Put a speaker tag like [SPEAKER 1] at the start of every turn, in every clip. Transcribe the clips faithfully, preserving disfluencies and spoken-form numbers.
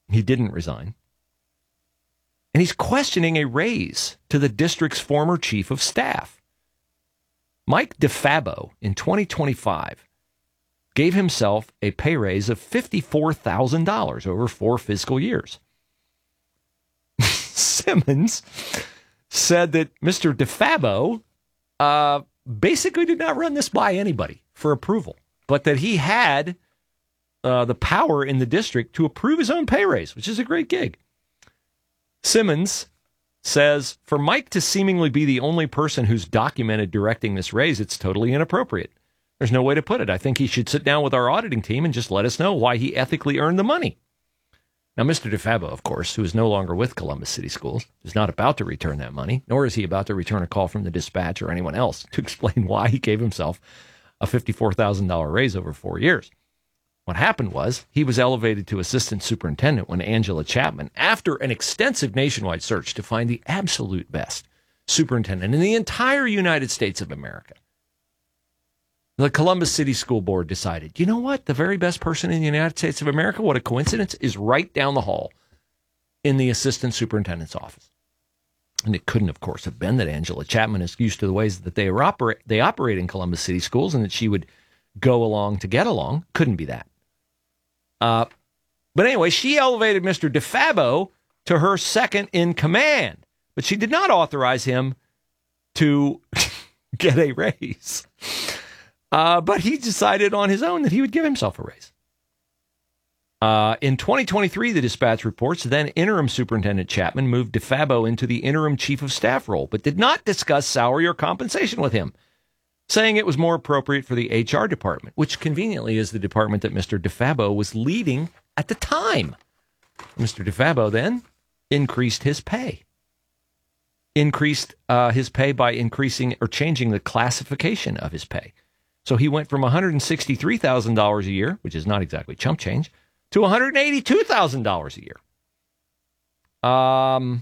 [SPEAKER 1] He didn't resign. And he's questioning a raise to the district's former chief of staff. Mike DeFabo, in twenty twenty-five, gave himself a pay raise of fifty-four thousand dollars over four fiscal years. Simmons said that Mister DeFabo uh, basically did not run this by anybody for approval, but that he had uh, the power in the district to approve his own pay raise, which is a great gig. Simmons says, for Mike to seemingly be the only person who's documented directing this raise, it's totally inappropriate. There's no way to put it. I think he should sit down with our auditing team and just let us know why he ethically earned the money. Now, Mister DeFabo, of course, who is no longer with Columbus City Schools, is not about to return that money, nor is he about to return a call from the Dispatch or anyone else to explain why he gave himself a fifty-four thousand dollars raise over four years. What happened was he was elevated to assistant superintendent when Angela Chapman, after an extensive nationwide search to find the absolute best superintendent in the entire United States of America, the Columbus City School Board decided, you know what? The very best person in the United States of America, what a coincidence, is right down the hall in the assistant superintendent's office. And it couldn't, of course, have been that Angela Chapman is used to the ways that they, operate, they operate in Columbus City Schools and that she would go along to get along. Couldn't be that. Uh, but anyway, she elevated Mister DeFabo to her second in command, but she did not authorize him to get a raise. Uh, but he decided on his own that he would give himself a raise. Uh, in twenty twenty-three, the Dispatch reports, then interim Superintendent Chapman moved DeFabo into the interim chief of staff role, but did not discuss salary or compensation with him, saying it was more appropriate for the H R department, which conveniently is the department that Mister DeFabo was leading at the time. Mister DeFabo then increased his pay. Increased uh, his pay by increasing or changing the classification of his pay. So he went from one hundred sixty-three thousand dollars a year, which is not exactly chump change, to one hundred eighty-two thousand dollars a year. Um,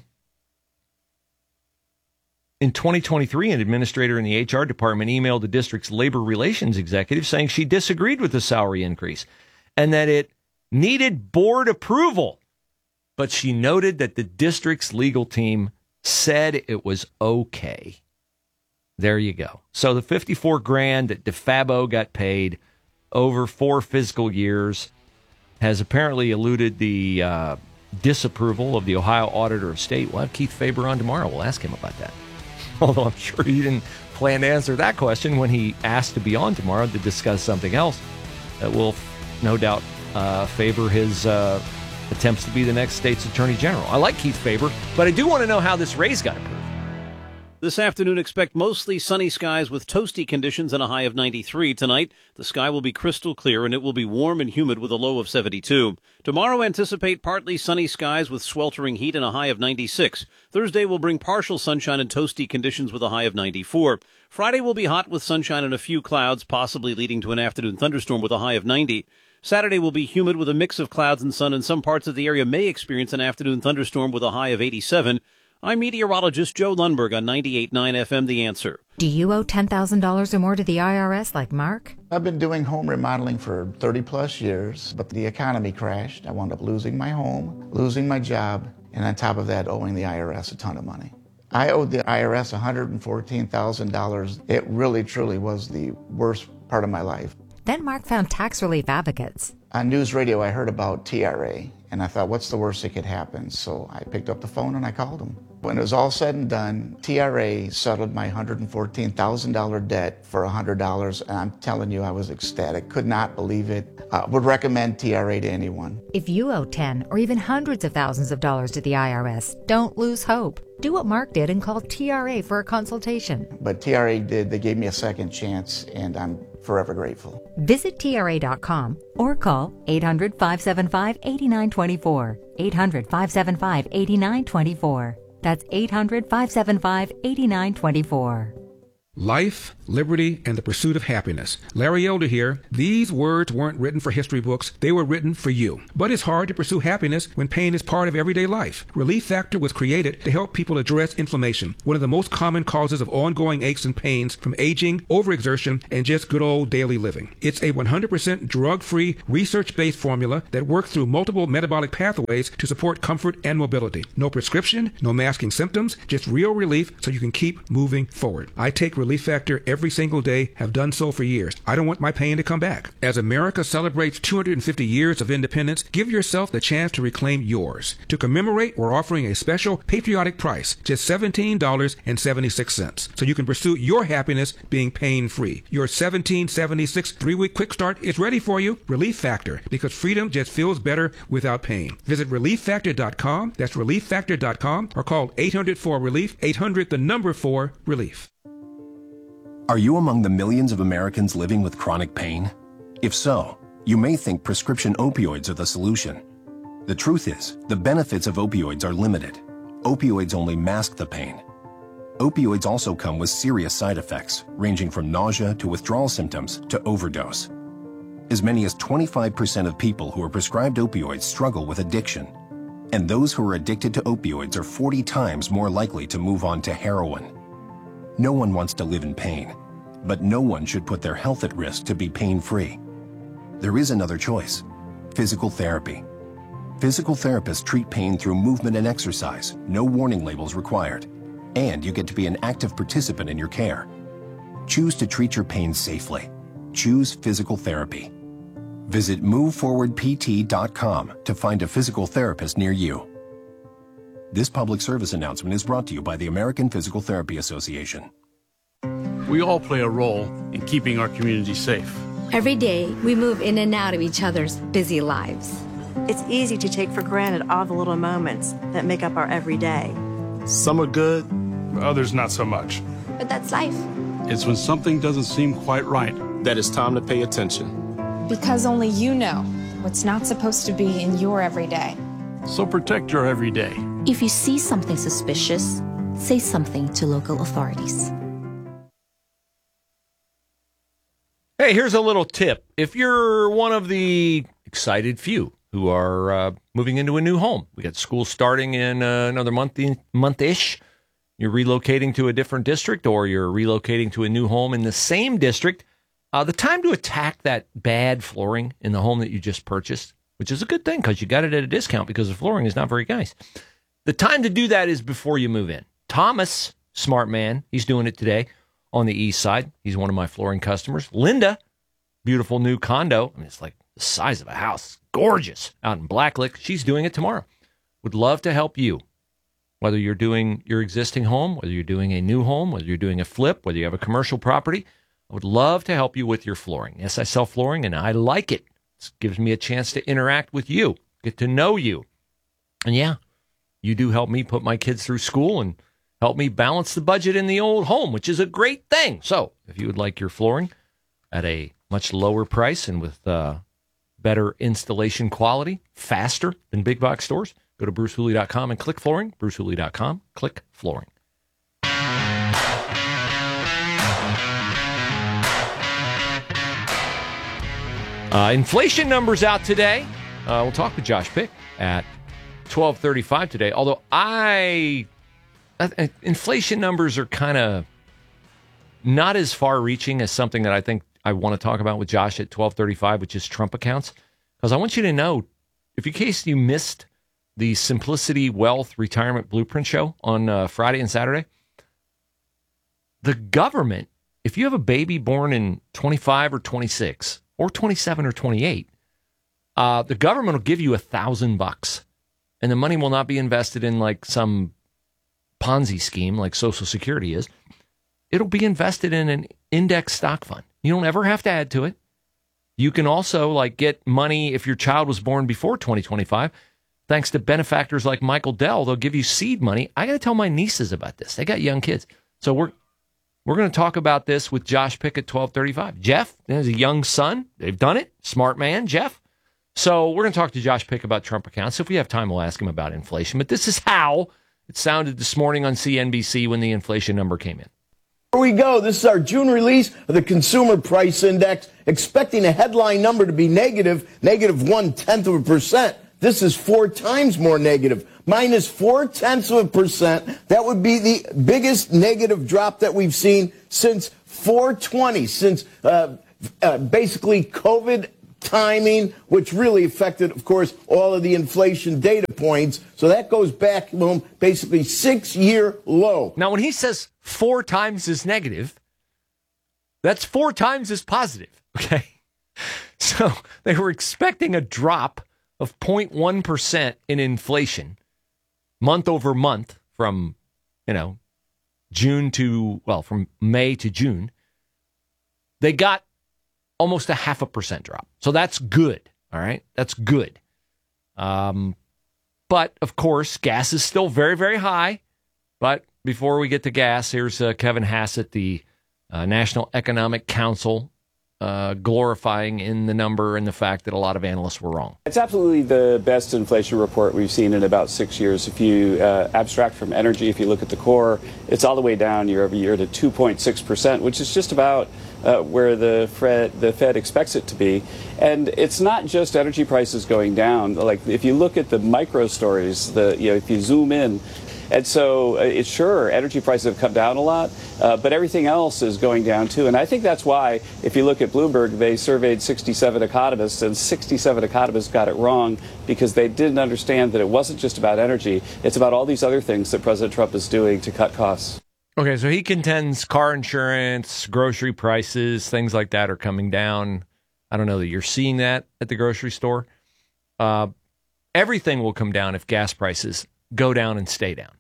[SPEAKER 1] in twenty twenty-three, an administrator in the H R department emailed the district's labor relations executive saying she disagreed with the salary increase and that it needed board approval. But she noted that the district's legal team said it was okay. There you go. So the fifty-four grand that DeFabo got paid over four fiscal years has apparently eluded the uh, disapproval of the Ohio Auditor of State. We'll have Keith Faber on tomorrow. We'll ask him about that. Although I'm sure he didn't plan to answer that question when he asked to be on tomorrow to discuss something else that will no doubt uh, favor his uh, attempts to be the next state's attorney general. I like Keith Faber, but I do want to know how this raise got approved.
[SPEAKER 2] This afternoon, expect mostly sunny skies with toasty conditions and a high of ninety-three. Tonight, the sky will be crystal clear and it will be warm and humid with a low of seventy-two. Tomorrow, anticipate partly sunny skies with sweltering heat and a high of ninety-six. Thursday will bring partial sunshine and toasty conditions with a high of ninety-four. Friday will be hot with sunshine and a few clouds, possibly leading to an afternoon thunderstorm with a high of ninety. Saturday will be humid with a mix of clouds and sun, and some parts of the area may experience an afternoon thunderstorm with a high of eighty-seven. I'm meteorologist Joe Lundberg on ninety-eight point nine F M, The Answer.
[SPEAKER 3] Do you owe ten thousand dollars or more to the I R S like Mark?
[SPEAKER 4] I've been doing home remodeling for thirty plus years, but the economy crashed. I wound up losing my home, losing my job, and on top of that, owing the I R S a ton of money. I owed the I R S one hundred fourteen thousand dollars. It really, truly was the worst part of my life.
[SPEAKER 3] Then Mark found tax relief advocates.
[SPEAKER 4] On news radio, I heard about T R A, and I thought, what's the worst that could happen? So I picked up the phone and I called them. When it was all said and done, T R A settled my one hundred fourteen thousand dollars debt for one hundred dollars, and I'm telling you, I was ecstatic. Could not believe it. Uh, would recommend T R A to anyone.
[SPEAKER 3] If you owe ten or even hundreds of thousands of dollars to the I R S, don't lose hope. Do what Mark did and call T R A for a consultation.
[SPEAKER 4] But T R A did. They gave me a second chance, and I'm forever grateful.
[SPEAKER 3] Visit T R A dot com or call eight hundred, five seven five, eight nine two four. eight hundred, five seven five, eight nine two four. That's eight hundred, five seven five, eight nine two four.
[SPEAKER 5] Life, liberty, and the pursuit of happiness. Larry Elder here. These words weren't written for history books. They were written for you. But it's hard to pursue happiness when pain is part of everyday life. Relief Factor was created to help people address inflammation, one of the most common causes of ongoing aches and pains from aging, overexertion, and just good old daily living. It's a one hundred percent drug-free, research-based formula that works through multiple metabolic pathways to support comfort and mobility. No prescription, no masking symptoms, just real relief so you can keep moving forward. I take Relief Factor every single day, have done so for years. I don't want my pain to come back. As America celebrates two hundred fifty years of independence, give yourself the chance to reclaim yours. To commemorate, we're offering a special patriotic price, just seventeen dollars and seventy-six cents, so you can pursue your happiness being pain-free. Your seventeen seventy-six three-week quick start is ready for you. Relief Factor, because freedom just feels better without pain. Visit relief factor dot com, that's relief factor dot com, or call eight hundred four relief, eight hundred the number four relief.
[SPEAKER 6] Are you among the millions of Americans living with chronic pain? If so, you may think prescription opioids are the solution. The truth is, the benefits of opioids are limited. Opioids only mask the pain. Opioids also come with serious side effects, ranging from nausea to withdrawal symptoms to overdose. As many as twenty-five percent of people who are prescribed opioids struggle with addiction. And those who are addicted to opioids are forty times more likely to move on to heroin. No one wants to live in pain, but no one should put their health at risk to be pain-free. There is another choice: physical therapy. Physical therapists treat pain through movement and exercise, no warning labels required, and you get to be an active participant in your care. Choose to treat your pain safely. Choose physical therapy. Visit move forward p t dot com to find a physical therapist near you. This public service announcement is brought to you by the American Physical Therapy Association.
[SPEAKER 7] We all play a role in keeping our community safe.
[SPEAKER 8] Every day, we move in and out of each other's busy lives.
[SPEAKER 9] It's easy to take for granted all the little moments that make up our everyday.
[SPEAKER 10] Some are good, others not so much.
[SPEAKER 8] But that's life.
[SPEAKER 7] It's when something doesn't seem quite right
[SPEAKER 10] that it's time to pay attention.
[SPEAKER 11] Because only you know what's not supposed to be in your everyday.
[SPEAKER 7] So protect your everyday.
[SPEAKER 12] If you see something suspicious, say something to local authorities.
[SPEAKER 1] Hey, here's a little tip. If you're one of the excited few who are uh, moving into a new home, we got school starting in uh, another month, month-ish. You're relocating to a different district, or you're relocating to a new home in the same district. Uh, the time to attack that bad flooring in the home that you just purchased, which is a good thing because you got it at a discount because the flooring is not very nice. The time to do that is before you move in. Thomas, smart man, he's doing it today on the east side. He's one of my flooring customers. Linda, beautiful new condo. I mean, it's like the size of a house. Gorgeous. Out in Blacklick. She's doing it tomorrow. Would love to help you. Whether you're doing your existing home, whether you're doing a new home, whether you're doing a flip, whether you have a commercial property, I would love to help you with your flooring. Yes, I sell flooring, and I like it. It gives me a chance to interact with you, get to know you. And yeah, you do help me put my kids through school and help me balance the budget in the old home, which is a great thing. So if you would like your flooring at a much lower price and with uh, better installation quality, faster than big box stores, go to bruce hooley dot com and click flooring. bruce hooley dot com, click flooring. Uh, inflation numbers out today. Uh, we'll talk with Josh Pick at twelve thirty-five today. Although I, I inflation numbers are kind of not as far-reaching as something that I think I want to talk about with Josh at twelve thirty-five, which is Trump accounts. Because I want you to know, if in case you missed the Simplicity Wealth Retirement Blueprint show on uh, Friday and Saturday, the government, if you have a baby born in twenty-five or twenty-six or twenty-seven or twenty-eight, uh, the government will give you a thousand bucks, and the money will not be invested in like some Ponzi scheme like Social Security is. It'll be invested in an index stock fund. You don't ever have to add to it. You can also like get money if your child was born before twenty twenty-five. Thanks to benefactors like Michael Dell, they'll give you seed money. I got to tell my nieces about this. They got young kids. So we're we're going to talk about this with Josh Pick at twelve thirty-five. Jeff has a young son. They've done it. Smart man, Jeff. So we're going to talk to Josh Pick about Trump accounts. If we have time, we'll ask him about inflation. But this is how it sounded this morning on C N B C when the inflation number came in.
[SPEAKER 13] Here we go. This is our June release of the Consumer Price Index, expecting a headline number to be negative, negative one-tenth of a percent. This is four times more negative, minus four-tenths of a percent. That would be the biggest negative drop that we've seen since four twenty, since uh, uh, basically COVID timing, which really affected, of course, all of the inflation data points. So that goes back, well, basically six-year low.
[SPEAKER 1] Now, when he says four times as negative, that's four times as positive, okay? So they were expecting a drop of zero point one percent in inflation month over month from, you know, June to, well, from May to June. They got almost a half a percent drop. So that's good, all right? That's good. Um, but, of course, gas is still very, very high. But before we get to gas, here's uh, Kevin Hassett, the uh, National Economic Council, uh, glorifying in the number and the fact that a lot of analysts were wrong.
[SPEAKER 14] It's absolutely the best inflation report we've seen in about six years. If you uh, abstract from energy, if you look at the core, it's all the way down year over year to two point six percent, which is just about Uh, where the Fed, the Fed expects it to be. And it's not just energy prices going down. Like, if you look at the micro stories, the, you know, if you zoom in, and so uh, it's sure energy prices have come down a lot, uh, but everything else is going down too. And I think that's why, if you look at Bloomberg, they surveyed sixty-seven economists, and sixty-seven economists got it wrong because they didn't understand that it wasn't just about energy. It's about all these other things that President Trump is doing to cut costs.
[SPEAKER 1] Okay, so he contends car insurance, grocery prices, things like that are coming down. I don't know that you're seeing that at the grocery store. Uh, everything will come down if gas prices go down and stay down.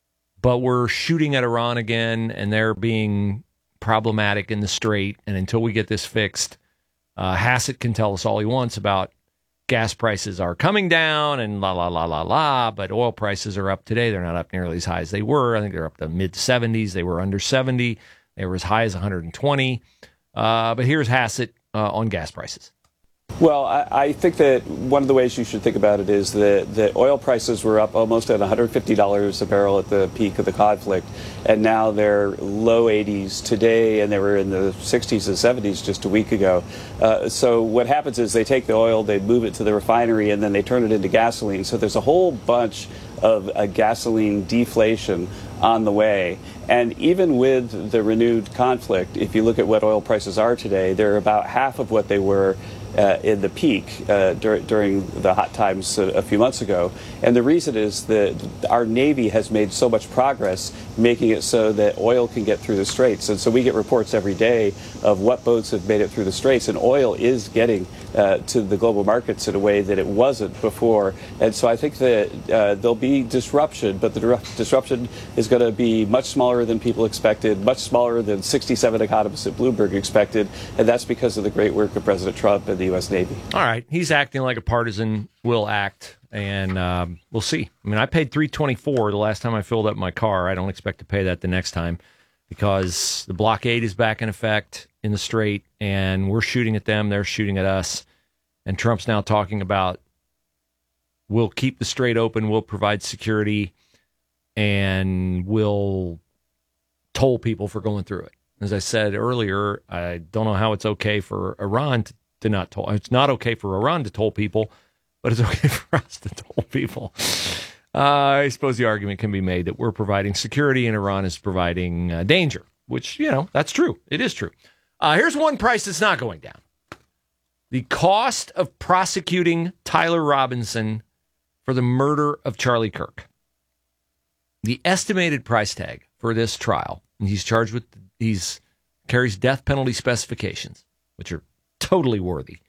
[SPEAKER 1] But we're shooting at Iran again, and they're being problematic in the Strait. And until we get this fixed, uh, Hassett can tell us all he wants about gas prices are coming down and la, la, la, la, la, but oil prices are up today. They're not up nearly as high as they were. I think they're up to mid seventies. They were under seventy. They were as high as one hundred twenty. Uh, but here's Hassett uh, on gas prices.
[SPEAKER 14] Well, I, I think that one of the ways you should think about it is that the oil prices were up almost at one hundred fifty dollars a barrel at the peak of the conflict, and now they're low eighties today, and they were in the sixties and seventies just a week ago. Uh, so what happens is they take the oil, they move it to the refinery, and then they turn it into gasoline. So there's a whole bunch of uh, gasoline deflation on the way. And even with the renewed conflict, if you look at what oil prices are today, they're about half of what they were Uh, in the peak uh, dur- during the hot times a, a few months ago. And the reason is that our Navy has made so much progress making it so that oil can get through the Straits. And so we get reports every day of what boats have made it through the Straits, and oil is getting uh, to the global markets in a way that it wasn't before. And so I think that uh, there'll be disruption, but the disruption is going to be much smaller than people expected, much smaller than sixty-seven economists at Bloomberg expected, and that's because of the great work of President Trump and the U S Navy.
[SPEAKER 1] All right. He's acting like a partisan will act, and um, we'll see. I mean, I paid three dollars and twenty-four cents the last time I filled up my car. I don't expect to pay that the next time because the blockade is back in effect in the Strait, and we're shooting at them. They're shooting at us. And Trump's now talking about we'll keep the Strait open, we'll provide security, and we'll toll people for going through it. As I said earlier, I don't know how it's okay for Iran to to not toll. It's not okay for Iran to toll people, but it's okay for us to toll people. Uh, I suppose the argument can be made that we're providing security and Iran is providing uh, danger, which, you know, that's true. It is true. Uh, here's one price that's not going down. The cost of prosecuting Tyler Robinson for the murder of Charlie Kirk. The estimated price tag for this trial, and he's charged with, he's carries death penalty specifications, which are totally worthy.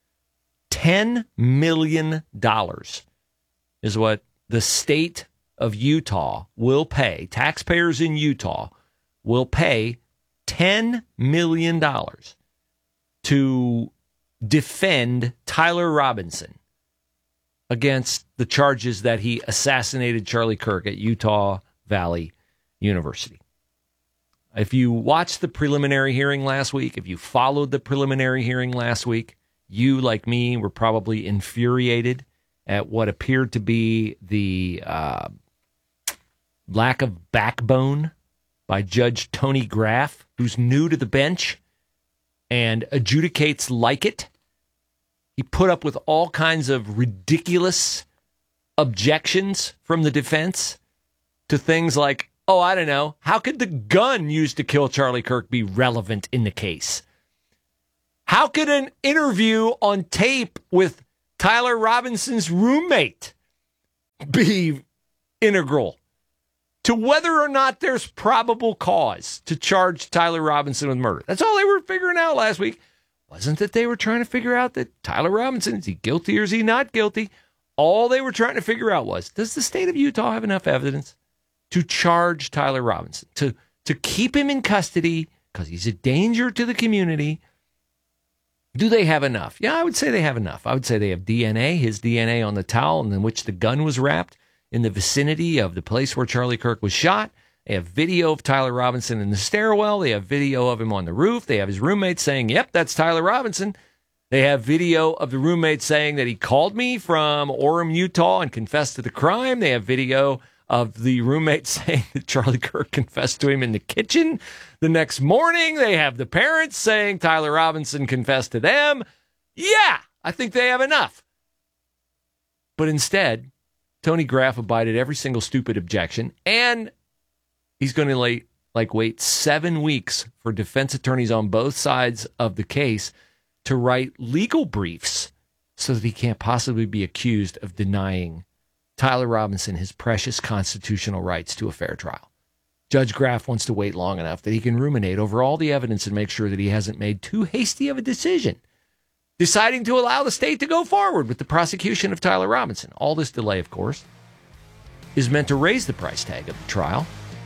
[SPEAKER 1] ten million dollars is what the state of Utah will pay. Taxpayers in Utah will pay ten million dollars to defend Tyler Robinson against the charges that he assassinated Charlie Kirk at Utah Valley University. If you watched the preliminary hearing last week, if you followed the preliminary hearing last week, you, like me, were probably infuriated at what appeared to be the uh, lack of backbone by Judge Tony Graff, who's new to the bench and adjudicates like it. He put up with all kinds of ridiculous objections from the defense to things like, oh, I don't know, how could the gun used to kill Charlie Kirk be relevant in the case? How could an interview on tape with Tyler Robinson's roommate be integral to whether or not there's probable cause to charge Tyler Robinson with murder? That's all they were figuring out last week. Wasn't that they were trying to figure out that Tyler Robinson, is he guilty or is he not guilty? All they were trying to figure out was, does the state of Utah have enough evidence to charge Tyler Robinson, to, to keep him in custody because he's a danger to the community? Do they have enough? Yeah, I would say they have enough. I would say they have D N A, his D N A on the towel in which the gun was wrapped in the vicinity of the place where Charlie Kirk was shot. They have video of Tyler Robinson in the stairwell. They have video of him on the roof. They have his roommate saying, yep, that's Tyler Robinson. They have video of the roommate saying that he called me from Orem, Utah and confessed to the crime. They have video of the roommate saying that Charlie Kirk confessed to him in the kitchen the next morning. They have the parents saying Tyler Robinson confessed to them. Yeah, I think they have enough. But instead, Tony Graff abided every single stupid objection, and he's going to lay, like wait seven weeks for defense attorneys on both sides of the case to write legal briefs so that he can't possibly be accused of denying Tyler Robinson his precious constitutional rights to a fair trial. Judge Graff wants to wait long enough that he can ruminate over all the evidence and make sure that he hasn't made too hasty of a decision, deciding to allow the state to go forward with the prosecution of Tyler Robinson. All this delay, of course, is meant to raise the price tag of the trial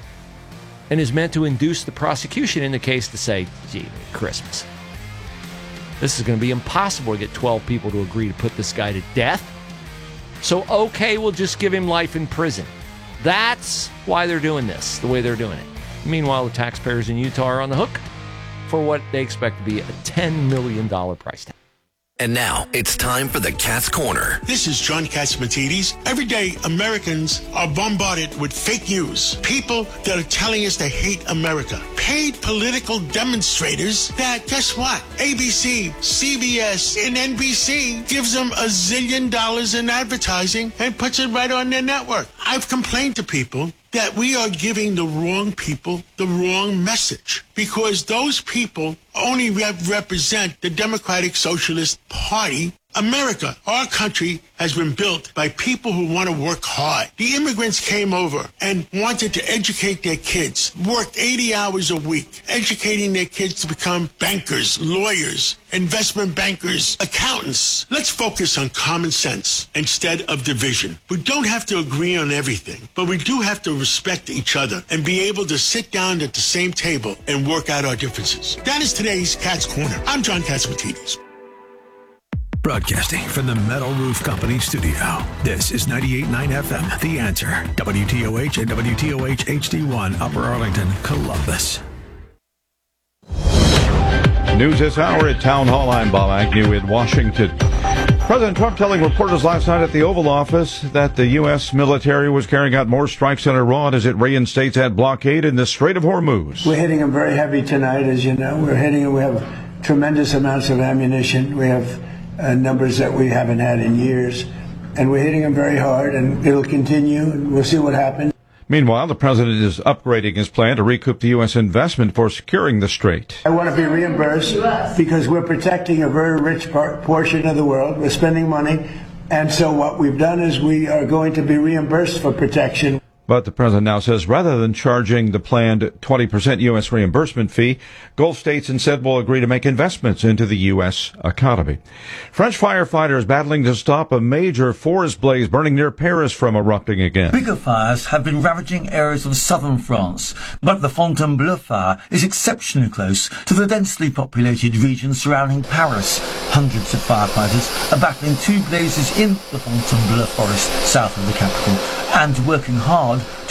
[SPEAKER 1] and is meant to induce the prosecution in the case to say, gee, Merry Christmas. This is going to be impossible to get twelve people to agree to put this guy to death. So, okay, we'll just give him life in prison. That's why they're doing this, the way they're doing it. Meanwhile, the taxpayers in Utah are on the hook for what they expect to be a ten million dollars price tag.
[SPEAKER 15] And now it's time for the Cat's Corner.
[SPEAKER 16] This is John Catsimatidis. Every day, Americans are bombarded with fake news. People that are telling us they hate America. Paid political demonstrators that, guess what? A B C, C B S, and N B C gives them a zillion dollars in advertising and puts it right on their network. I've complained to people that we are giving the wrong people the wrong message because those people only rep- represent the Democratic Socialist Party. America, our country, has been built by people who want to work hard. The immigrants came over and wanted to educate their kids, worked eighty hours a week, educating their kids to become bankers, lawyers, investment bankers, accountants. Let's focus on common sense instead of division. We don't have to agree on everything, but we do have to respect each other and be able to sit down at the same table and work out our differences. That is today's Cat's Corner. I'm John Catsimatidis.
[SPEAKER 17] Broadcasting from the Metal Roof Company studio. This is ninety-eight point nine F M, The Answer, W T O H and W T O H H D one, Upper Arlington, Columbus.
[SPEAKER 18] News this hour at Town Hall. I'm Bob Agnew in Washington. President Trump telling reporters last night at the Oval Office that the U S military was carrying out more strikes in Iran as it reinstates that blockade in the Strait of Hormuz.
[SPEAKER 19] We're hitting them very heavy tonight, as you know. We're hitting them. We have tremendous amounts of ammunition. We have Uh, numbers that we haven't had in years, and we're hitting them very hard, and it'll continue, and we'll see what happens.
[SPEAKER 18] Meanwhile, the president is upgrading his plan to recoup the U S investment for securing the strait.
[SPEAKER 19] I want to be reimbursed because we're protecting a very rich par- portion of the world. We're spending money, and so what we've done is we are going to be reimbursed for protection.
[SPEAKER 18] But the president now says rather than charging the planned twenty percent U S reimbursement fee, Gulf states instead will agree to make investments into the U S economy. French firefighters battling to stop a major forest blaze burning near Paris from erupting again.
[SPEAKER 20] Bigger fires have been ravaging areas of southern France, but the Fontainebleau fire is exceptionally close to the densely populated region surrounding Paris. Hundreds of firefighters are battling two blazes in the Fontainebleau forest south of the capital and working hard to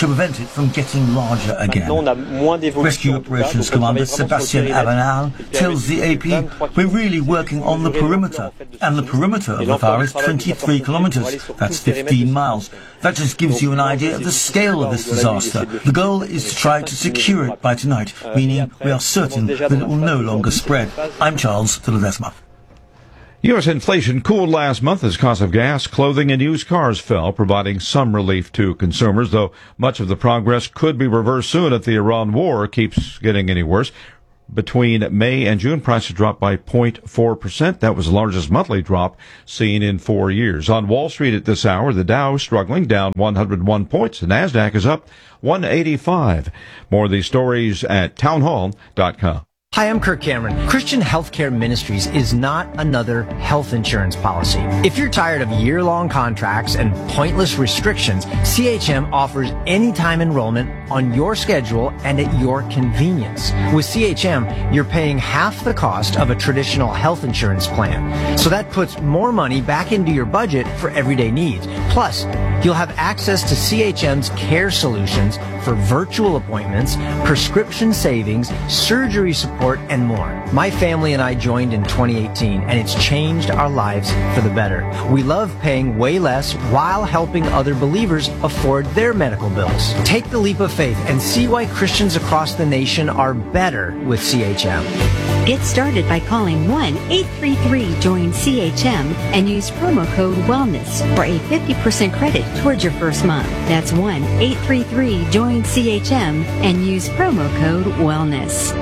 [SPEAKER 20] to prevent it from getting larger again. Rescue Operations Commander Sébastien Avanal tells the A P, we're really working on the perimeter, and the perimeter of the fire is twenty-three kilometers. That's fifteen miles. That just gives you an idea of the scale of this disaster. The goal is to try to secure it by tonight, meaning we are certain that it will no longer spread. I'm Charles de Ledesma.
[SPEAKER 18] U S inflation cooled last month as costs of gas, clothing, and used cars fell, providing some relief to consumers, though much of the progress could be reversed soon if the Iran war keeps getting any worse. Between May and June, prices dropped by zero point four percent. That was the largest monthly drop seen in four years. On Wall Street at this hour, the Dow is struggling, down one hundred one points. The NASDAQ is up one eighty-five. More of these stories at townhall dot com.
[SPEAKER 21] Hi, I'm Kirk Cameron. Christian Healthcare Ministries is not another health insurance policy. If you're tired of year-long contracts and pointless restrictions, C H M offers anytime enrollment on your schedule and at your convenience. With C H M, you're paying half the cost of a traditional health insurance plan. So that puts more money back into your budget for everyday needs. Plus, you'll have access to C H M's care solutions for virtual appointments, prescription savings, surgery support, and more. My family and I joined in twenty eighteen, and it's changed our lives for the better. We love paying way less while helping other believers afford their medical bills. Take the leap of faith and see why Christians across the nation are better with C H M.
[SPEAKER 22] Get started by calling one eight three three join C H M and use promo code WELLNESS for a fifty percent credit towards your first month. That's one eight three three join C H M and use promo code WELLNESS.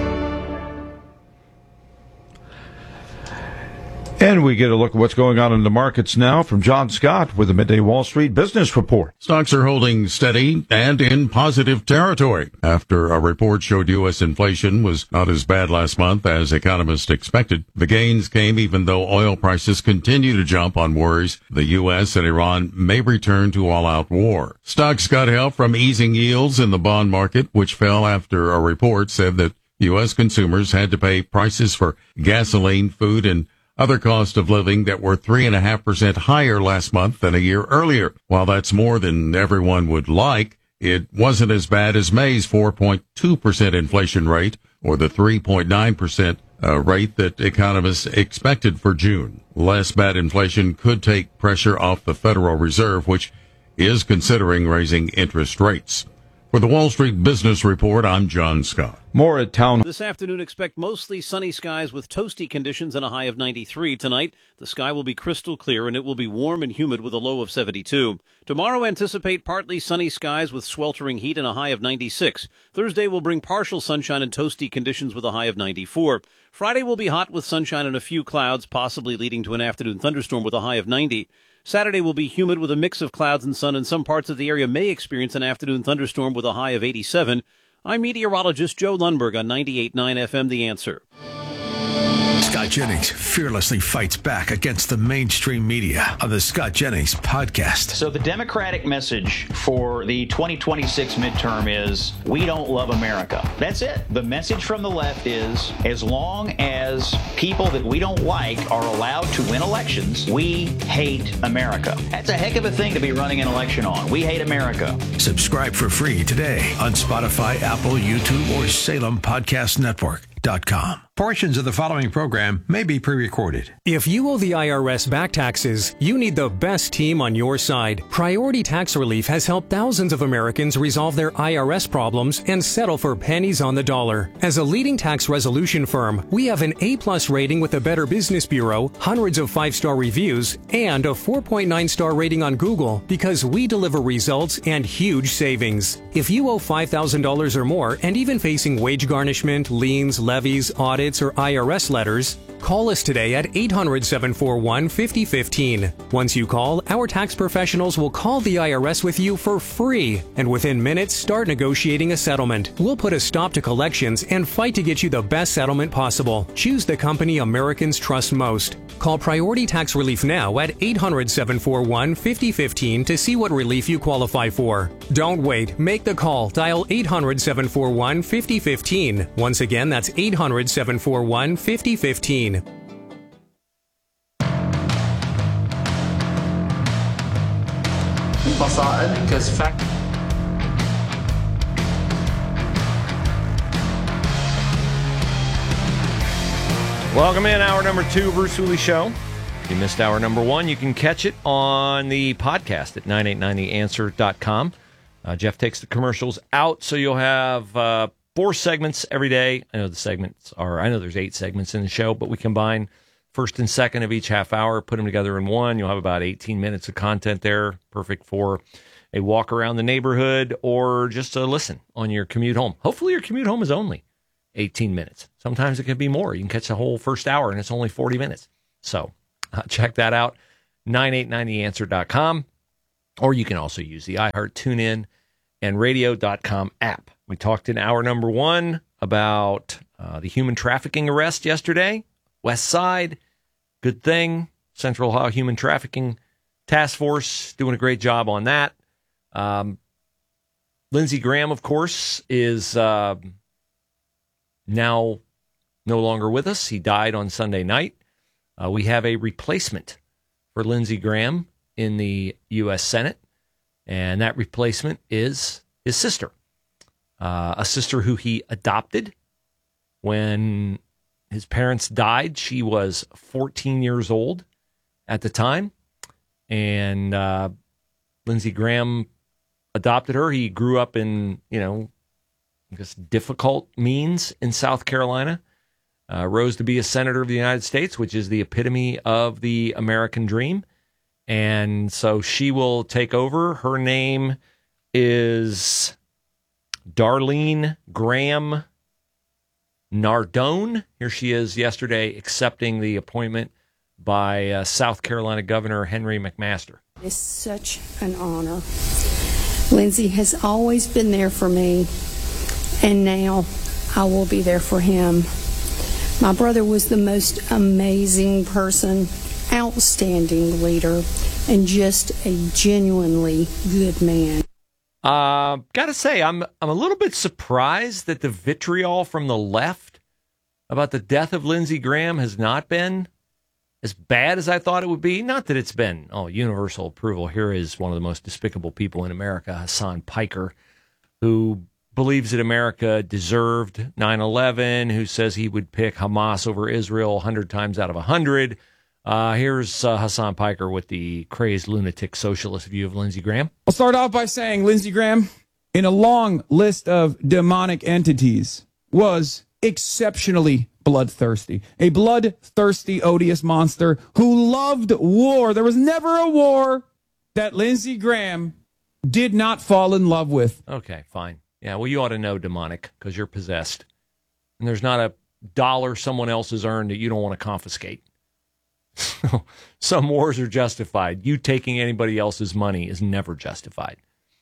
[SPEAKER 18] And we get a look at what's going on in the markets now from John Scott with the Midday Wall Street Business Report.
[SPEAKER 23] Stocks are holding steady and in positive territory after a report showed U S inflation was not as bad last month as economists expected. The gains came even though oil prices continue to jump on worries the U S and Iran may return to all-out war. Stocks got help from easing yields in the bond market, which fell after a report said that U S consumers had to pay prices for gasoline, food, and other cost of living that were three point five percent higher last month than a year earlier. While that's more than everyone would like, it wasn't as bad as May's four point two percent inflation rate or the three point nine percent uh, rate that economists expected for June. Less bad inflation could take pressure off the Federal Reserve, which is considering raising interest rates. For the Wall Street Business Report, I'm John Scott.
[SPEAKER 18] More at town.
[SPEAKER 2] This afternoon, expect mostly sunny skies with toasty conditions and a high of ninety-three. Tonight, the sky will be crystal clear and it will be warm and humid with a low of seventy-two. Tomorrow, anticipate partly sunny skies with sweltering heat and a high of ninety-six. Thursday will bring partial sunshine and toasty conditions with a high of ninety-four. Friday will be hot with sunshine and a few clouds, possibly leading to an afternoon thunderstorm with a high of ninety. Saturday will be humid with a mix of clouds and sun, and some parts of the area may experience an afternoon thunderstorm with a high of eighty-seven. I'm meteorologist Joe Lundberg on ninety-eight point nine F M, The Answer.
[SPEAKER 17] Scott Jennings fearlessly fights back against the mainstream media on the Scott Jennings podcast.
[SPEAKER 24] So the Democratic message for the twenty twenty-six midterm is, we don't love America. That's it. The message from the left is, as long as people that we don't like are allowed to win elections, we hate America. That's a heck of a thing to be running an election on. We hate America.
[SPEAKER 17] Subscribe for free today on Spotify, Apple, YouTube, or Salem Podcast Network dot com. Portions of the following program may be pre-recorded.
[SPEAKER 25] If you owe the I R S back taxes, you need the best team on your side. Priority Tax Relief has helped thousands of Americans resolve their I R S problems and settle for pennies on the dollar. As a leading tax resolution firm, we have an A-plus rating with the Better Business Bureau, hundreds of five-star reviews, and a four point nine star rating on Google because we deliver results and huge savings. If you owe five thousand dollars or more and even facing wage garnishment, liens, levies, audits, or I R S letters, call us today at eight hundred, seven four one, five oh one five. Once you call, our tax professionals will call the I R S with you for free, and within minutes start negotiating a settlement. We'll put a stop to collections and fight to get you the best settlement possible. Choose the company Americans trust most. Call Priority Tax Relief now at eight hundred, seven four one, five oh one five to see what relief you qualify for. Don't wait. Make the call. Dial eight hundred, seven four one, five oh one five. Once again, that's eight hundred, seven four one, five oh one five.
[SPEAKER 26] البصائل كسفك
[SPEAKER 1] Welcome in, hour number two, Bruce Hooley Show. If you missed hour number one, you can catch it on the podcast at nine eight nine the answer dot com. Uh, Jeff takes the commercials out, so you'll have uh, four segments every day. I know the segments are, I know there's eight segments in the show, but we combine first and second of each half hour, put them together in one. You'll have about eighteen minutes of content there, perfect for a walk around the neighborhood or just a listen on your commute home. Hopefully your commute home is only eighteen minutes. Sometimes it can be more. You can catch the whole first hour and it's only forty minutes. So uh, check that out, nine eight nine the answer dot com. Or you can also use the iHeart, TuneIn, and radio dot com app. We talked in hour number one about uh, the human trafficking arrest yesterday. West Side, good thing. Central Ohio Human Trafficking Task Force doing a great job on that. Um, Lindsey Graham, of course, is uh, now no longer with us. He died on Sunday night. Uh, we have a replacement for Lindsey Graham in the U S Senate, and that replacement is his sister, uh, a sister who he adopted when his parents died. She was fourteen years old at the time, and uh, Lindsey Graham adopted her. He grew up in, you know, I guess difficult means in South Carolina, uh, rose to be a senator of the United States, which is the epitome of the American dream. And so she will take over. Her name is Darlene Graham Nardone. Here she is yesterday accepting the appointment by uh, South Carolina Governor Henry McMaster.
[SPEAKER 3] It's such an honor. Lindsey has always been there for me, and now I will be there for him. My brother was the most amazing person, outstanding leader, and just a genuinely good man.
[SPEAKER 1] Uh, gotta say, I'm I'm a little bit surprised that the vitriol from the left about the death of Lindsey Graham has not been as bad as I thought it would be. Not that it's been, oh, universal approval. Here is one of the most despicable people in America, Hassan Piker, who believes that America deserved nine eleven, who says he would pick Hamas over Israel one hundred times out of one hundred. Uh, here's uh, Hassan Piker with the crazed lunatic socialist view of Lindsey Graham.
[SPEAKER 4] I'll start off by saying Lindsey Graham, in a long list of demonic entities, was exceptionally bloodthirsty. A bloodthirsty, odious monster who loved war. There was never a war that Lindsey Graham did not fall in love with.
[SPEAKER 1] Okay, fine. Yeah, well, you ought to know demonic because you're possessed. And there's not a dollar someone else has earned that you don't want to confiscate. Some wars are justified. You taking anybody else's money is never justified.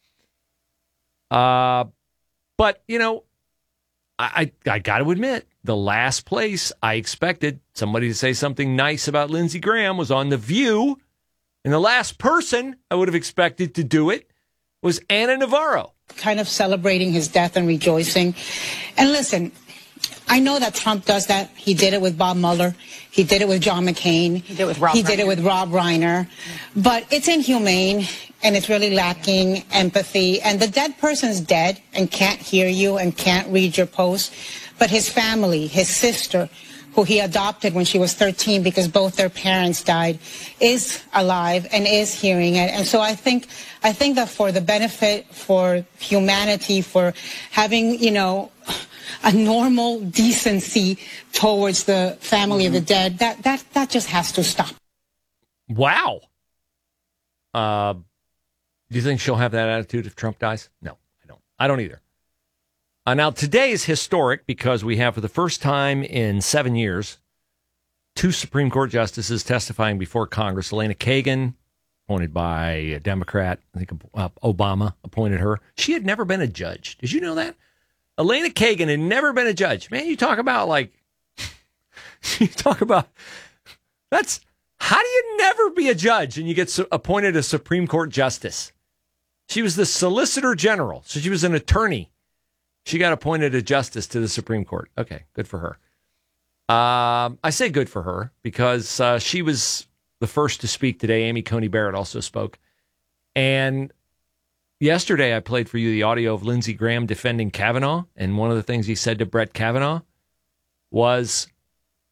[SPEAKER 1] Uh, but, you know, I, I, I got to admit, the last place I expected somebody to say something nice about Lindsey Graham was on The View. And the last person I would have expected to do it was Ana Navarro.
[SPEAKER 5] Kind of celebrating his death and rejoicing. And listen, I know that Trump does that. He did it with Bob Mueller. He did it with John McCain. He did it with Rob He Reiner. did it with Rob Reiner. But it's inhumane, and it's really lacking empathy. And the dead person's dead and can't hear you and can't read your post. But his family, his sister, who he adopted when she was thirteen because both their parents died, is alive and is hearing it. And so I think I think that for the benefit, for humanity, for having, you know, a normal decency towards the family mm-hmm. of the dead, that, that, that just has to stop.
[SPEAKER 1] Wow. Uh, do you think she'll have that attitude if Trump dies? No, I don't. I don't either. Uh, now, today is historic because we have, for the first time in seven years, two Supreme Court justices testifying before Congress. Elena Kagan, appointed by a Democrat, I think uh, Obama appointed her. She had never been a judge. Did you know that? Elena Kagan had never been a judge. Man, you talk about like, you talk about, that's, how do you never be a judge and you get su- appointed a Supreme Court justice? She was the Solicitor General, so she was an attorney. She got appointed a justice to the Supreme Court. Okay, good for her. Uh, I say good for her because uh, she was the first to speak today. Amy Coney Barrett also spoke. And yesterday I played for you the audio of Lindsey Graham defending Kavanaugh. And one of the things he said to Brett Kavanaugh was,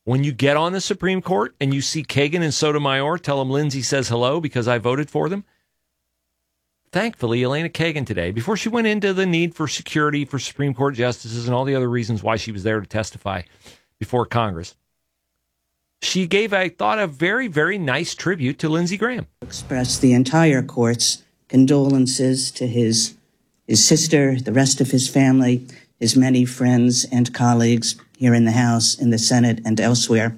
[SPEAKER 1] When you get on the Supreme Court and you see Kagan and Sotomayor, tell them Lindsey says hello because I voted for them. Thankfully, Elena Kagan today, before she went into the need for security for Supreme Court justices and all the other reasons why she was there to testify before Congress, she gave, I thought, a very, very nice tribute to Lindsey Graham.
[SPEAKER 6] Express the entire court's condolences to his his sister, the rest of his family, his many friends and colleagues here in the House, in the Senate, and elsewhere,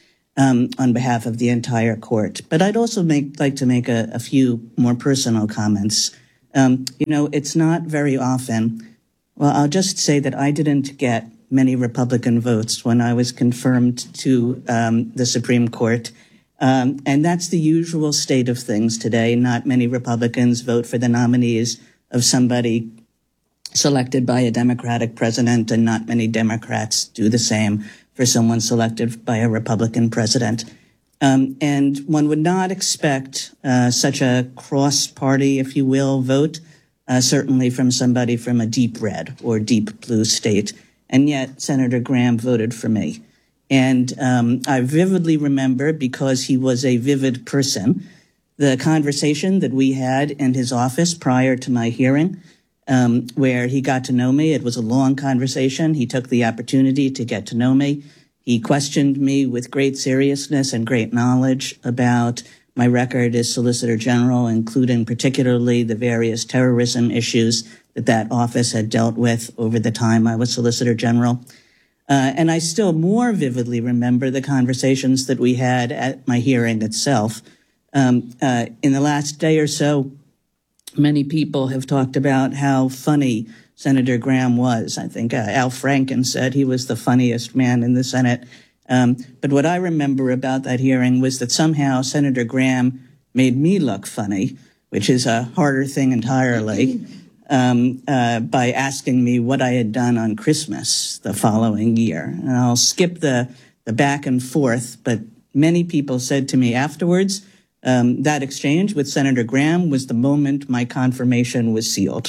[SPEAKER 6] um, on behalf of the entire court. But I'd also make, like to make a, a few more personal comments. Um, you know, it's not very often. Well, I'll just say that I didn't get many Republican votes when I was confirmed to um, the Supreme Court. Um, and that's the usual state of things today. Not many Republicans vote for the nominees of somebody selected by a Democratic president, and not many Democrats do the same for someone selected by a Republican president. Um, and one would not expect uh, such a cross-party, if you will, vote, uh, certainly from somebody from a deep red or deep blue state. And yet Senator Graham voted for me. And um, I vividly remember, because he was a vivid person, the conversation that we had in his office prior to my hearing, um, where he got to know me. It was a long conversation. He took the opportunity to get to know me. He questioned me with great seriousness and great knowledge about my record as Solicitor General, including particularly the various terrorism issues that that office had dealt with over the time I was Solicitor General. Uh, and I still more vividly remember the conversations that we had at my hearing itself. Um, uh, in the last day or so, many people have talked about how funny Senator Graham was. I think uh, Al Franken said he was the funniest man in the Senate. Um, but what I remember about that hearing was that somehow Senator Graham made me look funny, which is a harder thing entirely, um, uh, by asking me what I had done on Christmas the following year. And I'll skip the, the back and forth, but many people said to me afterwards, Um, that exchange with Senator Graham was the moment my confirmation was sealed.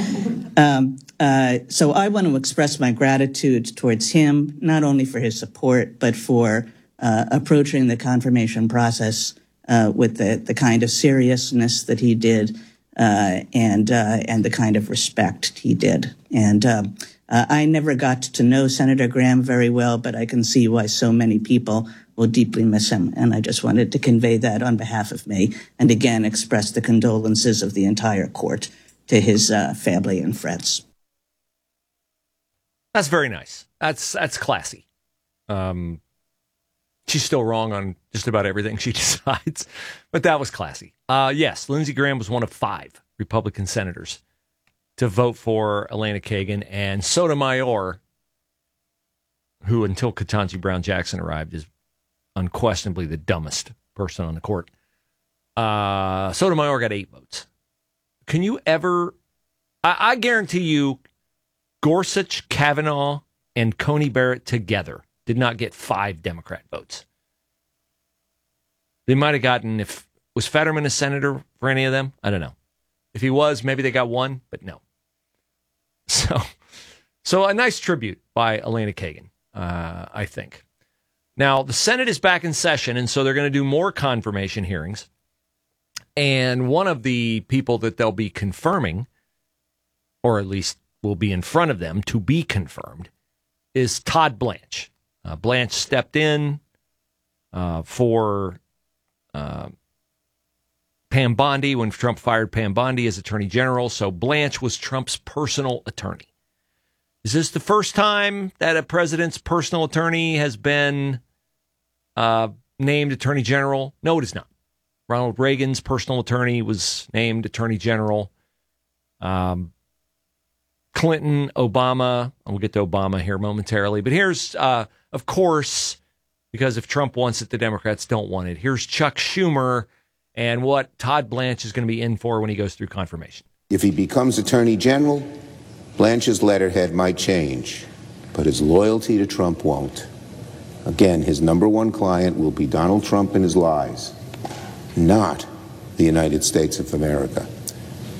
[SPEAKER 6] um, uh, so I want to express my gratitude towards him, not only for his support, but for uh, approaching the confirmation process uh, with the, the kind of seriousness that he did uh, and uh, and the kind of respect he did. And um, uh, I never got to know Senator Graham very well, but I can see why so many people will deeply miss him. And I just wanted to convey that on behalf of me, and again express the condolences of the entire court to his uh, family and friends.
[SPEAKER 1] That's very nice. That's that's classy. Um, she's still wrong on just about everything she decides, but that was classy. Uh, yes, Lindsey Graham was one of five Republican senators to vote for Elena Kagan, and Sotomayor, who until Ketanji Brown Jackson arrived is unquestionably the dumbest person on the court. Uh, Sotomayor got eight votes. Can you ever... I, I guarantee you Gorsuch, Kavanaugh, and Coney Barrett together did not get five Democrat votes. They might have gotten... if Was Fetterman a senator for any of them? I don't know. If he was, maybe they got one, but no. So, so a nice tribute by Elena Kagan, uh, I think. Now, the Senate is back in session, and so they're going to do more confirmation hearings. And one of the people that they'll be confirming, or at least will be in front of them to be confirmed, is Todd Blanche. Uh, Blanche stepped in uh, for uh, Pam Bondi when Trump fired Pam Bondi as Attorney General, so Blanche was Trump's personal attorney. Is this the first time that a president's personal attorney has been uh, named Attorney General? No, it is not. Ronald Reagan's personal attorney was named Attorney General. Um, Clinton, Obama, we'll get to Obama here momentarily. But here's, uh, of course, because if Trump wants it, the Democrats don't want it. Here's Chuck Schumer and what Todd Blanche is going to be in for when he goes through confirmation.
[SPEAKER 8] If he becomes Attorney General, Blanche's letterhead might change, but his loyalty to Trump won't. Again, his number one client will be Donald Trump and his lies, not the United States of America.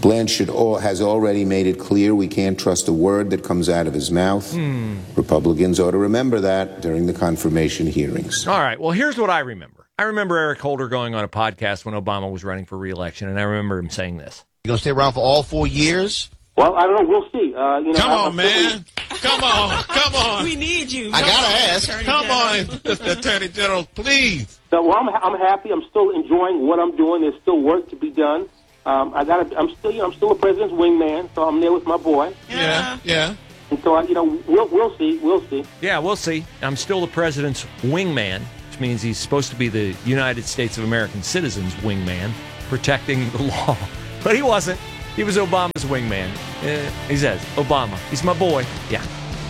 [SPEAKER 8] Blanchard has already made it clear we can't trust a word that comes out of his mouth.
[SPEAKER 1] Hmm.
[SPEAKER 8] Republicans ought to remember that during the confirmation hearings.
[SPEAKER 1] All right. Well, here's what I remember. I remember Eric Holder going on a podcast when Obama was running for re-election, and I remember him saying this.
[SPEAKER 7] You going to stay around for all four years?
[SPEAKER 9] Well, I don't know. We'll see. Uh, you know,
[SPEAKER 7] Come
[SPEAKER 9] I'm
[SPEAKER 7] on, man. Come on. Come on.
[SPEAKER 9] We need you.
[SPEAKER 7] I got to ask.
[SPEAKER 9] Come
[SPEAKER 7] on, Mister Attorney General, please.
[SPEAKER 9] So, well, I'm, I'm happy. I'm still enjoying what I'm doing. There's still work to be done. Um, I got. I'm still. You know, I'm still a president's wingman, so I'm there with my boy.
[SPEAKER 7] Yeah. Yeah.
[SPEAKER 9] And so, I, you know, we'll we'll see. We'll see.
[SPEAKER 1] Yeah, we'll see. I'm still the president's wingman, which means he's supposed to be the United States of American citizens' wingman, protecting the law. But he wasn't. He was Obama's wingman. Uh, he says, Obama, he's my boy. Yeah.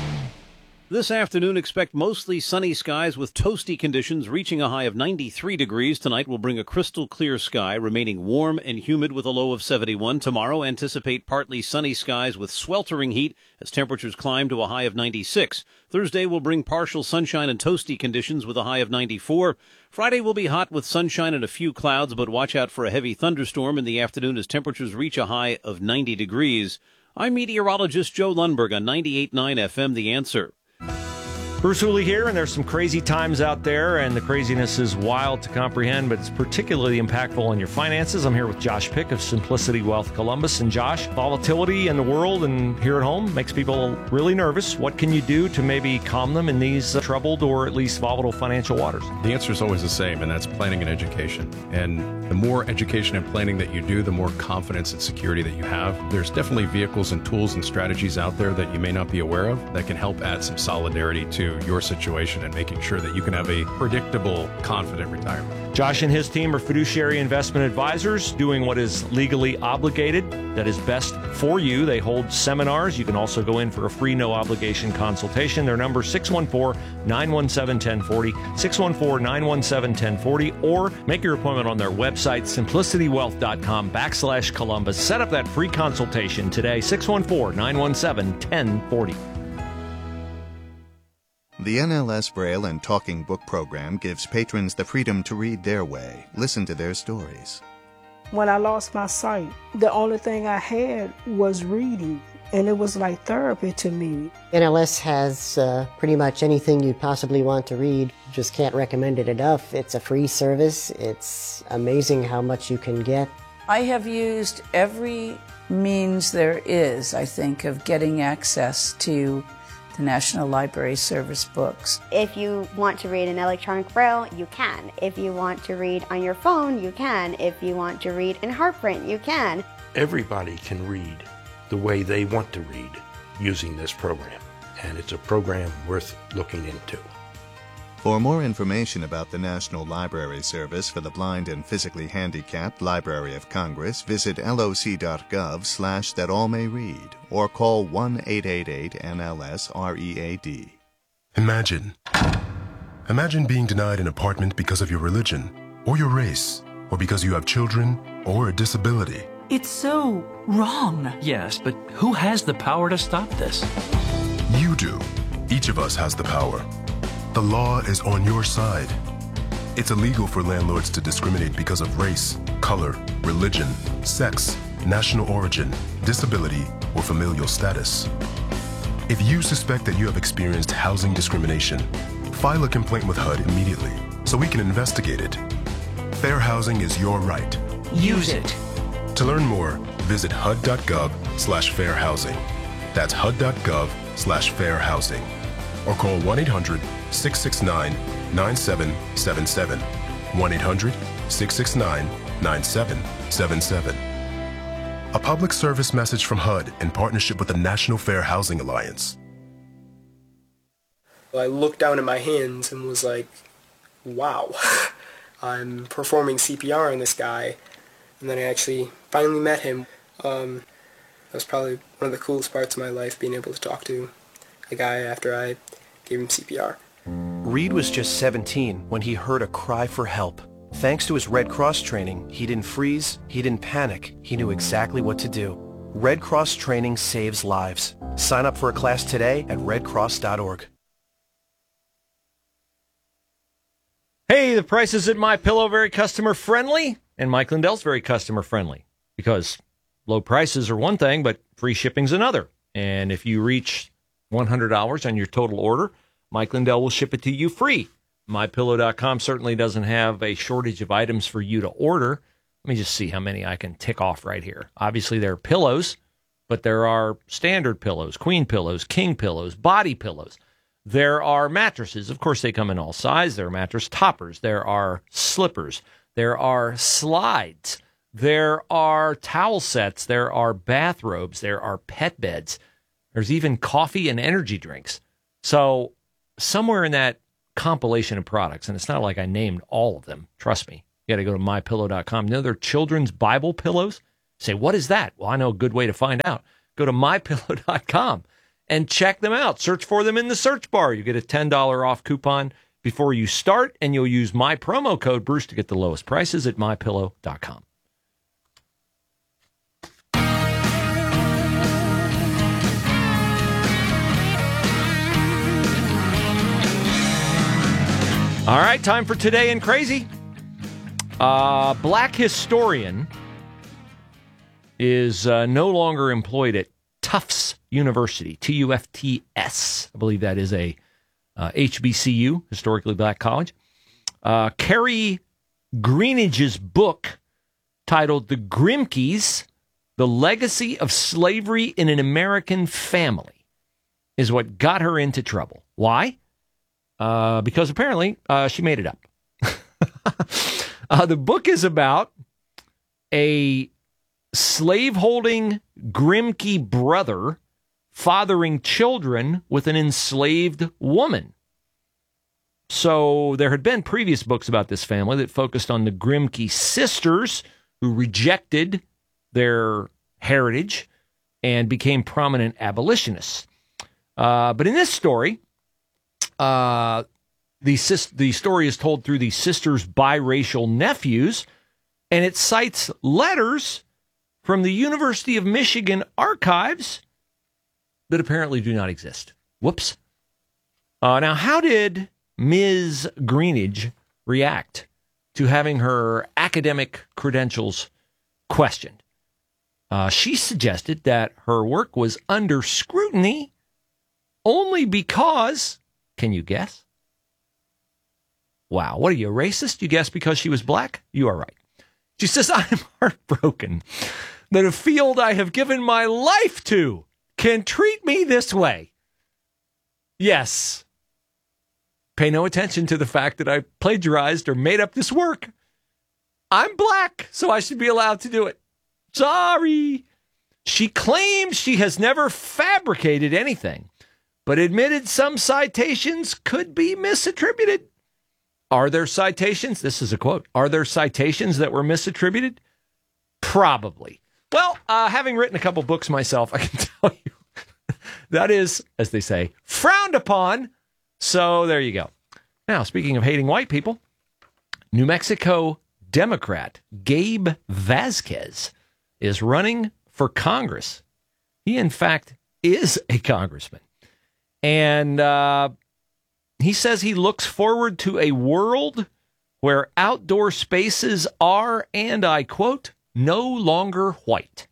[SPEAKER 2] This afternoon, expect mostly sunny skies with toasty conditions reaching a high of ninety-three degrees. Tonight will bring a crystal clear sky, remaining warm and humid with a low of seventy-one. Tomorrow, anticipate partly sunny skies with sweltering heat as temperatures climb to a high of ninety-six. Thursday will bring partial sunshine and toasty conditions with a high of ninety-four. Friday will be hot with sunshine and a few clouds, but watch out for a heavy thunderstorm in the afternoon as temperatures reach a high of ninety degrees. I'm meteorologist Joe Lundberg on ninety-eight point nine F M, The Answer.
[SPEAKER 1] Bruce Hooley here, and there's some crazy times out there, and the craziness is wild to comprehend, but it's particularly impactful on your finances. I'm here with Josh Pick of Simplicity Wealth Columbus. And Josh, volatility in the world and here at home makes people really nervous. What can you do to maybe calm them in these uh, troubled or at least volatile financial waters?
[SPEAKER 10] The answer is always the same, and that's planning and education. And the more education and planning that you do, the more confidence and security that you have. There's definitely vehicles and tools and strategies out there that you may not be aware of that can help add some solidarity to your situation and making sure that you can have a predictable, confident retirement.
[SPEAKER 1] Josh and his team are fiduciary investment advisors doing what is legally obligated, that is best for you. They hold seminars. You can also go in for a free, no-obligation consultation. Their number is six one four, nine one seven, one zero four zero, six one four, nine one seven, one zero four zero, or make your appointment on their website, simplicitywealth.com backslash Columbus. Set up that free consultation today, six one four, nine one seven, one zero four zero.
[SPEAKER 11] The N L S Braille and Talking Book program gives patrons the freedom to read their way, listen to their stories.
[SPEAKER 12] When I lost my sight, the only thing I had was reading, and it was like therapy to me.
[SPEAKER 26] N L S has uh, pretty much anything you possibly want to read. Just can't recommend it enough. It's a free service. It's amazing how much you can get.
[SPEAKER 27] I have used every means there is, I think, of getting access to the National Library Service books.
[SPEAKER 28] If you want to read in electronic braille, you can. If you want to read on your phone, you can. If you want to read in heart print, you can.
[SPEAKER 29] Everybody can read the way they want to read using this program, and it's a program worth looking into.
[SPEAKER 11] For more information about the National Library Service for the Blind and Physically Handicapped Library of Congress, visit loc.gov slash that all may read or call one eight eight eight N L S R E A D.
[SPEAKER 30] Imagine. Imagine being denied an apartment because of your religion or your race or because you have children or a disability.
[SPEAKER 31] It's so wrong.
[SPEAKER 32] Yes, but who has the power to stop this?
[SPEAKER 30] You do. Each of us has the power. The law is on your side. It's illegal for landlords to discriminate because of race, color, religion, sex, national origin, disability, or familial status. If you suspect that you have experienced housing discrimination, file a complaint with H U D immediately so we can investigate it. Fair housing is your right.
[SPEAKER 31] Use it.
[SPEAKER 30] To learn more, visit H U D.gov slash fair housing. That's H U D.gov slash fair housing. Or call one eight hundred, six six nine, nine seven seven seven. one eight hundred, six six nine, nine seven seven seven. A public service message from H U D in partnership with the National Fair Housing Alliance.
[SPEAKER 33] I looked down at my hands and was like, wow, I'm performing C P R on this guy. And then I actually finally met him. Um, that was probably one of the coolest parts of my life, being able to talk to a guy after I gave him C P R.
[SPEAKER 34] Reed was just seventeen when he heard a cry for help. Thanks to his Red Cross training, he didn't freeze, he didn't panic, he knew exactly what to do. Red Cross training saves lives. Sign up for a class today at red cross dot org.
[SPEAKER 1] Hey, the prices at MyPillow very customer friendly, and Mike Lindell's very customer friendly because low prices are one thing, but free shipping's another. And if you reach one hundred dollars on your total order, Mike Lindell will ship it to you free. My Pillow dot com certainly doesn't have a shortage of items for you to order. Let me just see how many I can tick off right here. Obviously, there are pillows, but there are standard pillows, queen pillows, king pillows, body pillows. There are mattresses. Of course, they come in all sizes. There are mattress toppers. There are slippers. There are slides. There are towel sets. There are bathrobes. There are pet beds. There's even coffee and energy drinks. So somewhere in that compilation of products, and it's not like I named all of them. Trust me. You got to go to My Pillow dot com. You know, they're children's Bible pillows. Say, what is that? Well, I know a good way to find out. Go to My Pillow dot com and check them out. Search for them in the search bar. You get a ten dollars off coupon before you start, and you'll use my promo code Bruce to get the lowest prices at My Pillow dot com. All right, time for Today in Crazy. Uh, black historian is uh, no longer employed at Tufts University, T U F T S. I believe that is a uh, H B C U, historically black college. Uh, Carrie Greenidge's book titled The Grimkes, The Legacy of Slavery in an American Family is what got her into trouble. Why? Uh, because apparently uh, she made it up. uh, the book is about a slave-holding Grimke brother fathering children with an enslaved woman. So there had been previous books about this family that focused on the Grimke sisters who rejected their heritage and became prominent abolitionists. Uh, but in this story, Uh, the sis- the story is told through the sisters' biracial nephews, and it cites letters from the University of Michigan archives that apparently do not exist. Whoops. Uh, now, how did Miz Greenidge react to having her academic credentials questioned? Uh, she suggested that her work was under scrutiny only because... Can you guess? Wow. What are you, a racist? You guess because she was black? You are right. She says, I'm heartbroken that a field I have given my life to can treat me this way. Yes. Pay no attention to the fact that I plagiarized or made up this work. I'm black, so I should be allowed to do it. Sorry. She claims she has never fabricated anything, but admitted some citations could be misattributed. Are there citations? This is a quote. Are there citations that were misattributed? Probably. Well, uh, having written a couple books myself, I can tell you that is, as they say, frowned upon. So there you go. Now, speaking of hating white people, New Mexico Democrat Gabe Vasquez is running for Congress. He, in fact, is a congressman. And uh, he says he looks forward to a world where outdoor spaces are, and I quote, no longer white.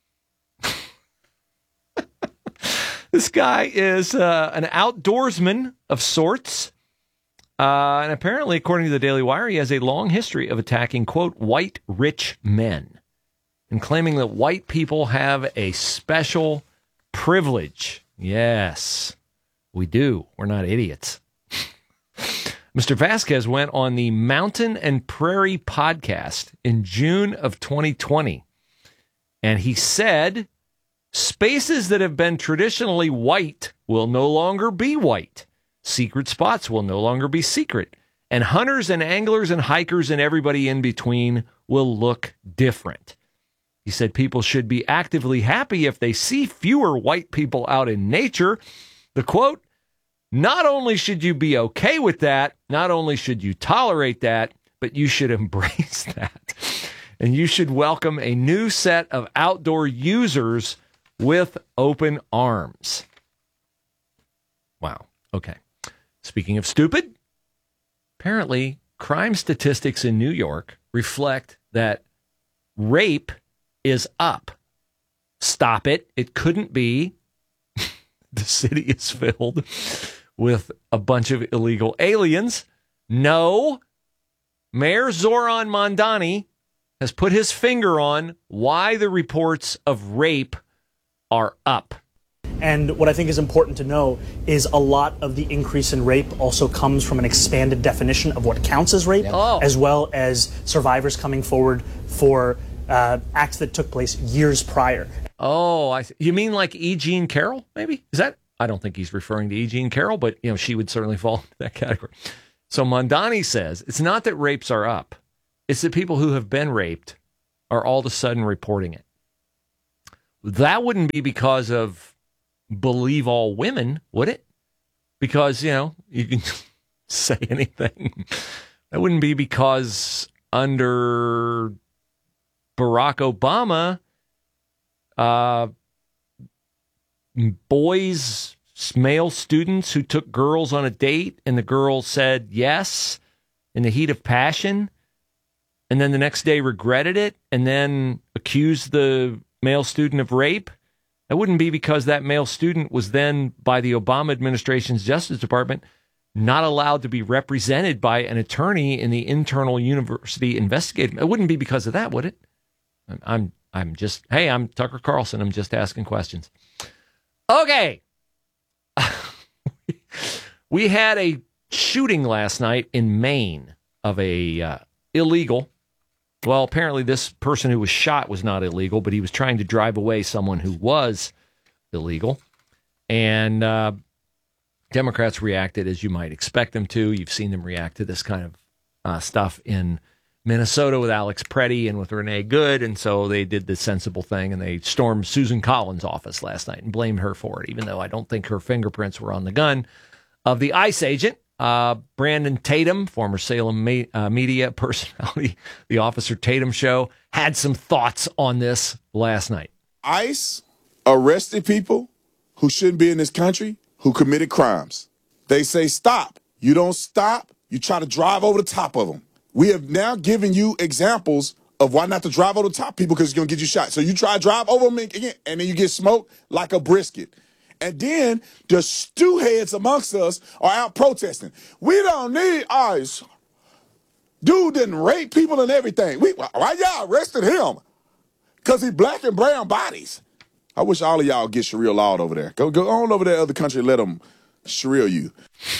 [SPEAKER 1] This guy is uh, an outdoorsman of sorts. Uh, and apparently, according to the Daily Wire, he has a long history of attacking, quote, white rich men and claiming that white people have a special privilege. Yes. We do. We're not idiots. Mister Vasquez went on the Mountain and Prairie podcast in June of twenty twenty, and he said, spaces that have been traditionally white will no longer be white. Secret spots will no longer be secret. And hunters and anglers and hikers and everybody in between will look different. He said people should be actively happy if they see fewer white people out in nature. The quote, not only should you be okay with that, not only should you tolerate that, but you should embrace that. And you should welcome a new set of outdoor users with open arms. Wow. Okay. Speaking of stupid, apparently crime statistics in New York reflect that rape is up stop it. It couldn't be. The city is filled with a bunch of illegal aliens. No. Mayor Zoran Mondani has put his finger on why the reports of rape are up.
[SPEAKER 3] And what I think is important to know is a lot of the increase in rape also comes from an expanded definition of what counts as rape, oh. as well as survivors coming forward for uh, acts that took place years prior.
[SPEAKER 1] Oh, I th- you mean like E. Jean Carroll, maybe? Is that? I don't think he's referring to E. Jean Carroll, but you know she would certainly fall into that category. So Mondani says it's not that rapes are up. It's that people who have been raped are all of a sudden reporting it. That wouldn't be because of believe all women, would it? Because, you know, you can say anything. That wouldn't be because under Barack Obama, uh, boys, male students who took girls on a date and the girl said yes in the heat of passion and then the next day regretted it and then accused the male student of rape. That wouldn't be because that male student was then, by the Obama administration's Justice Department, not allowed to be represented by an attorney in the internal university investigation. It wouldn't be because of that, would it? I'm, I'm just, hey, I'm Tucker Carlson. I'm just asking questions. Okay. We had a shooting last night in Maine of a uh, illegal. Well, apparently this person who was shot was not illegal, but he was trying to drive away someone who was illegal. And uh, Democrats reacted as you might expect them to. You've seen them react to this kind of uh, stuff in Minnesota with Alex Preddy and with Renee Good. And so they did the sensible thing and they stormed Susan Collins' office last night and blamed her for it, even though I don't think her fingerprints were on the gun of the ICE agent. Uh, Brandon Tatum, former Salem me- uh, media personality, the Officer Tatum Show, had some thoughts on this last night.
[SPEAKER 13] ICE arrested people who shouldn't be in this country, who committed crimes. They say, stop. You don't stop. You try to drive over the top of them. We have now given you examples of why not to drive over the top of people because it's going to get you shot. So you try to drive over them again, and then you get smoked like a brisket. And then the stew heads amongst us are out protesting. We don't need ICE. Dude didn't rape people and everything. We, why y'all arrested him? Because he black and brown bodies. I wish all of y'all get Sharia lawed over there. Go, go on over there to other country and let them Sharia you.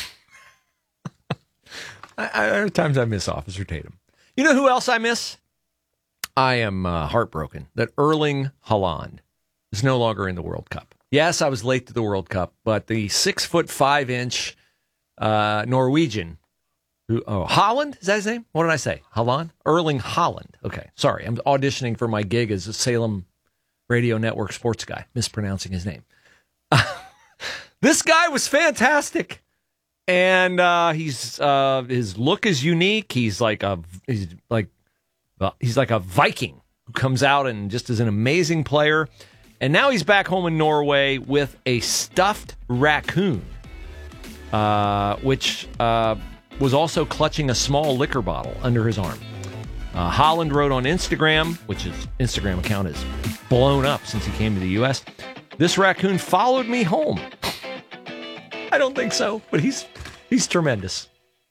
[SPEAKER 1] I, I, there are times I miss Officer Tatum. You know who else I miss? I am uh, heartbroken that Erling Haaland is no longer in the World Cup. Yes, I was late to the World Cup, but the six foot five inch uh, Norwegian, who oh Holland, is that his name? What did I say? Haaland? Erling Haaland. Okay, sorry, I'm auditioning for my gig as a Salem Radio Network sports guy, mispronouncing his name. This guy was fantastic, and uh, he's uh, his look is unique. He's like a he's like uh, he's like a Viking who comes out and just is an amazing player. And now he's back home in Norway with a stuffed raccoon, uh, which uh, was also clutching a small liquor bottle under his arm. Uh, Haaland wrote on Instagram, which his Instagram account is blown up since he came to the U S, "This raccoon followed me home." I don't think so, but he's he's tremendous.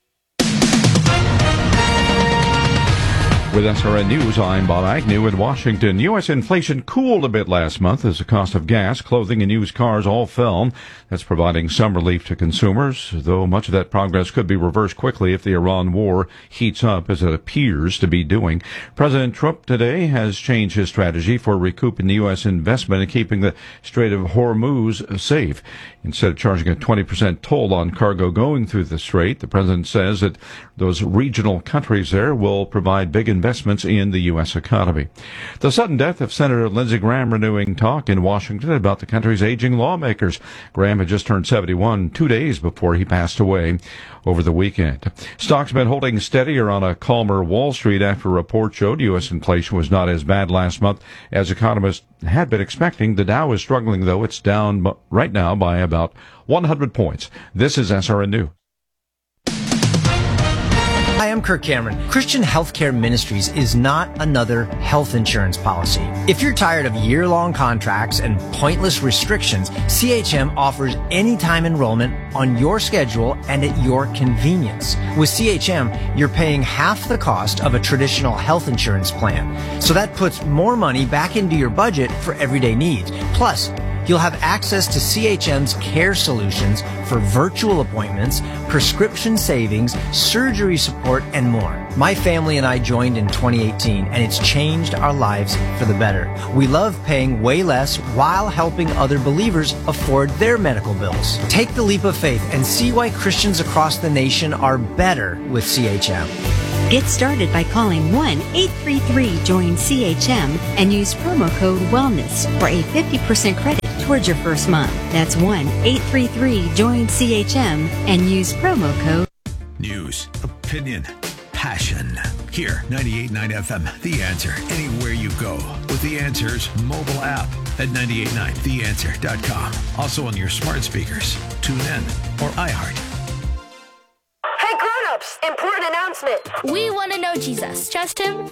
[SPEAKER 14] With S R N News, I'm Bob Agnew in Washington. U S inflation cooled a bit last month as the cost of gas, clothing, and used cars all fell. That's providing some relief to consumers, though much of that progress could be reversed quickly if the Iran war heats up, as it appears to be doing. President Trump today has changed his strategy for recouping the U S investment and keeping the Strait of Hormuz safe. Instead of charging a twenty percent toll on cargo going through the strait, the president says that those regional countries there will provide big investments in the U S economy. The sudden death of Senator Lindsey Graham renewing talk in Washington about the country's aging lawmakers. Graham had just turned seventy-one two days before he passed away over the weekend. Stocks have been holding steadier on a calmer Wall Street after a report showed U S inflation was not as bad last month as economists had been expecting. The Dow is struggling, though. It's down right now by about one hundred points. This is S R N News.
[SPEAKER 4] Hi, I'm Kirk Cameron. Christian Healthcare Ministries is not another health insurance policy. If you're tired of year-long contracts and pointless restrictions, C H M offers anytime enrollment on your schedule and at your convenience. With C H M, you're paying half the cost of a traditional health insurance plan. So that puts more money back into your budget for everyday needs. Plus, you'll have access to C H M's care solutions for virtual appointments, prescription savings, surgery support, and more. My family and I joined in twenty eighteen, and it's changed our lives for the better. We love paying way less while helping other believers afford their medical bills. Take the leap of faith and see why Christians across the nation are better with C H M.
[SPEAKER 5] Get started by calling one eight three three join C H M and use promo code WELLNESS for a fifty percent credit towards your first month. That's one eight three three join C H M and use promo code.
[SPEAKER 6] News, opinion, passion. Here, ninety-eight point nine F M, The Answer, anywhere you go. With The Answer's mobile app at nine eight nine the answer dot com. Also on your smart speakers, TuneIn, or iHeart.
[SPEAKER 15] Hey grown-ups, important announcement.
[SPEAKER 16] We want to know Jesus. Trust him?